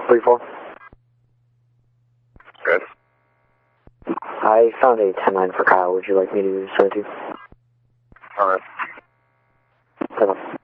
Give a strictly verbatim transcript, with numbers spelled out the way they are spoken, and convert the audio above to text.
three four. Good. I found a ten nine for Kyle. Would you like me to send it to you? Alright. Seven.